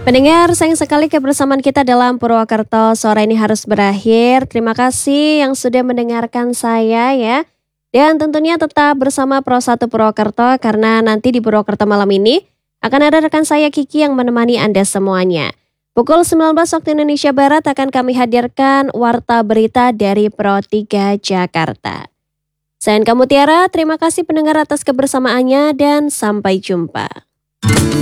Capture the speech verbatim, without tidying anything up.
Pendengar, sayang sekali kebersamaan kita dalam Purwokerto sore ini harus berakhir. Terima kasih yang sudah mendengarkan saya ya. Dan tentunya tetap bersama Pro satu Purwokerto karena nanti di Purwokerto malam ini akan ada rekan saya Kiki yang menemani Anda semuanya. Pukul sembilan belas waktu Indonesia Barat akan kami hadirkan Warta Berita dari Pro tiga Jakarta. Saya Anka Mutiara, terima kasih pendengar atas kebersamaannya dan sampai jumpa.